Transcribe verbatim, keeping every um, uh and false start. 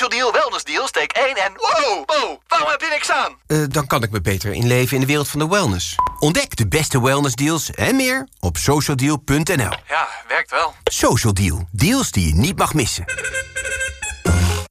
Social Deal, Wellness Deal, steek één en... Wow, wow, waarom heb je niks aan? Uh, dan kan ik me beter inleven in de wereld van de wellness. Ontdek de beste wellness deals en meer op social deal punt n l. Ja, werkt wel. Social Deal. Deals die je niet mag missen.